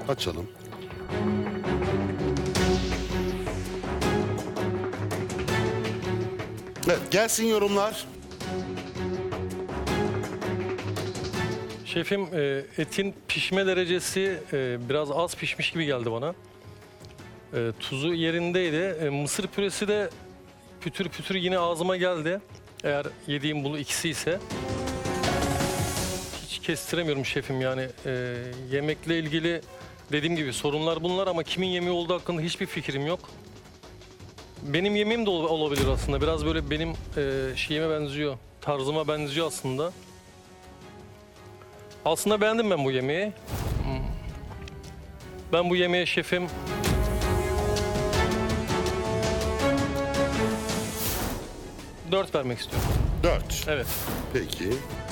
Açalım. Evet, gelsin yorumlar. Şefim, etin pişme derecesi biraz az pişmiş gibi geldi bana. Tuzu yerindeydi. Mısır püresi de pütür pütür yine ağzıma geldi. Eğer yediğim bu ikisi ise. Hiç kestiremiyorum şefim yani. Yemekle ilgili dediğim gibi sorunlar bunlar ama kimin yemeği olduğu hakkında hiçbir fikrim yok. Benim yemeğim de olabilir aslında. Biraz böyle benim şeyime benziyor. Tarzıma benziyor aslında. Aslında beğendim ben bu yemeği. Ben bu yemeğe şefim 4 vermek istiyorum. 4. Evet. Peki.